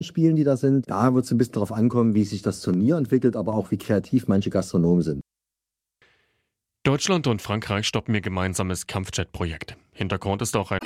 Spielen, die da sind. Da wird es ein bisschen darauf ankommen, wie sich das Turnier entwickelt, aber auch wie kreativ manche Gastronomen sind. Deutschland und Frankreich stoppen ihr gemeinsames Kampfjet-Projekt. Hintergrund ist auch ein